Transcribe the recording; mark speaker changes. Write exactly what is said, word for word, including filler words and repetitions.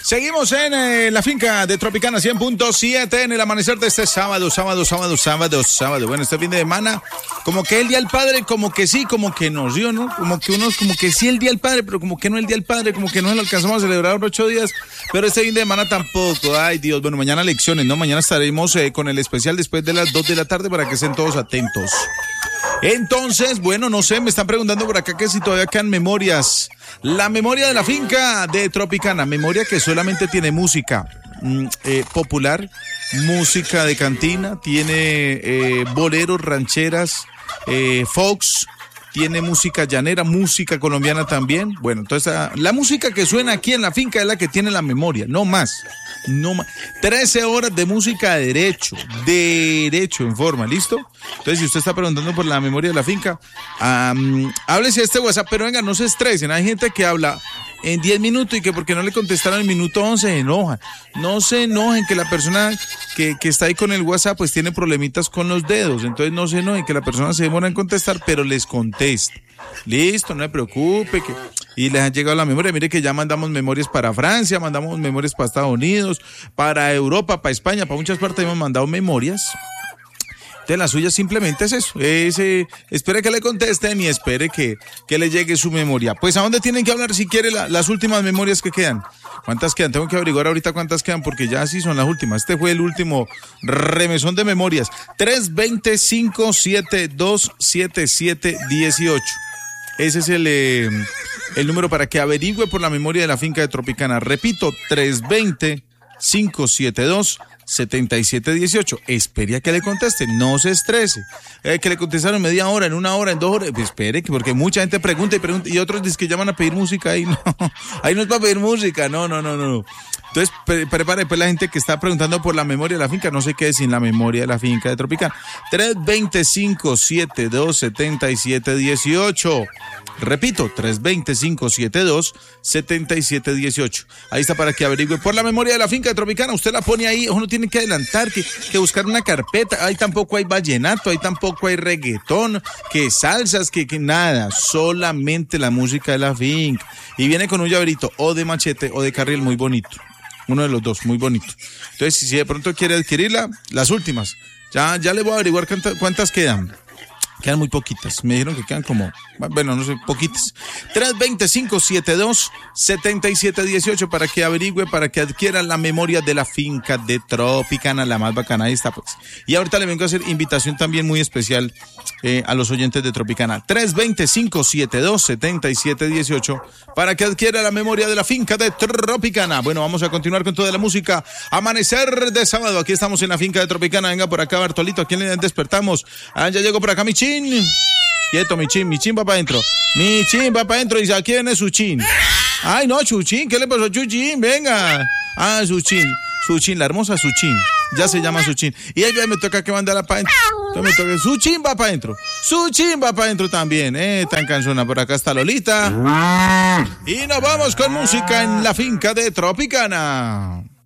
Speaker 1: Seguimos en eh, la finca de Tropicana cien punto siete en el amanecer de este sábado, sábado, sábado, sábado, sábado. Bueno, este fin de semana, como que el Día del Padre, como que sí, como que no, ¿sí o no? Como que unos, como que sí el Día del Padre, pero como que no el Día del Padre, como que no lo alcanzamos a celebrar por ocho días, pero este fin de semana tampoco. Ay, Dios, bueno, mañana lecciones, ¿no? Mañana estaremos eh, con el especial después de las dos de la tarde para que estén todos atentos. Entonces, bueno, no sé, me están preguntando por acá que si todavía quedan memorias. La memoria de la finca de Tropicana, memoria que solamente tiene música mm, eh, popular, música de cantina, tiene eh, boleros, rancheras, eh, folks, tiene música llanera, música colombiana también. Bueno, entonces la, la música que suena aquí en la finca es la que tiene la memoria, no más. No más. trece horas de música derecho, derecho en forma, ¿listo? Entonces, si usted está preguntando por la memoria de la finca, um, háblese a este WhatsApp, pero venga, no se estresen. Hay gente que habla en diez minutos y que porque no le contestaron en el minuto once se enojan. No se enojen, que la persona que, que está ahí con el WhatsApp pues tiene problemitas con los dedos. Entonces no se enojen, que la persona se demora en contestar, pero les contesta. Listo, no me preocupe. Que... Y les han llegado la memoria. Mire que ya mandamos memorias para Francia, mandamos memorias para Estados Unidos, para Europa, para España, para muchas partes hemos mandado memorias. De la suya simplemente es eso, es, eh, espere que le contesten y espere que, que le llegue su memoria. Pues ¿a dónde tienen que hablar si quiere la, las últimas memorias que quedan? ¿Cuántas quedan? Tengo que averiguar ahorita cuántas quedan porque ya sí son las últimas. Este fue el último remesón de memorias. tres dos cero, cinco siete dos, siete siete uno ocho. Ese es el, eh, el número para que averigüe por la memoria de la finca de Tropicana. Repito, tres dos cero, cinco siete dos, siete siete uno ocho. Espere a que le conteste, no se estrese. Eh, que le contestaron media hora, en una hora, en dos horas. Pues espere, porque mucha gente pregunta y pregunta y otros dicen que llaman a pedir música. Ahí no, ahí no es para pedir música, no, no, no, no. Entonces, pre prepare pues la gente que está preguntando por la memoria de la finca, no se quede sin la memoria de la finca de Tropicana. tres dos cero, cinco siete dos, siete siete uno ocho. Repito, tres dos cero, cinco siete dos, siete siete uno ocho. Ahí está para que averigüe por la memoria de la finca de Tropicana. Usted la pone ahí, uno tiene que adelantar, que, que buscar una carpeta. Ahí tampoco hay vallenato, ahí tampoco hay reggaetón, que salsas, que, que nada. Solamente la música de la finca. Y viene con un llaverito o de machete o de carril muy bonito. Uno de los dos, muy bonito. Entonces, si de pronto quiere adquirirla, las últimas. Ya, ya le voy a averiguar cuántas, cuántas quedan. Quedan muy poquitas. Me dijeron que quedan como, bueno, no sé, poquitas. tres dos cero, cinco siete dos, siete siete uno ocho para que averigüe, para que adquiera la memoria de la finca de Tropicana, la más bacana. Ahí está, pues. Y ahorita le vengo a hacer invitación también muy especial eh, a los oyentes de Tropicana. tres dos cero, cinco siete dos, siete siete uno ocho para que adquiera la memoria de la finca de Tropicana. Bueno, vamos a continuar con toda la música. Amanecer de sábado. Aquí estamos en la finca de Tropicana. Venga por acá, Bartolito. ¿A quién le despertamos? Ah, ya llegó por acá mi chin. Quieto, mi chin, mi chin va para adentro. Mi chin va para adentro. ¿Y a quién es su chin? Ay, no, Chuchín. ¿Qué le pasó a Chuchín? Venga. Ah, su chin. Su chin, la hermosa su chin. Ya se llama su chin. Y ella me toca que mandarla para adentro. Me toca. Su chin va para adentro. Su chin va para adentro también. Eh, tan cansona. Por acá está Lolita. Y nos vamos con música en la finca de Tropicana.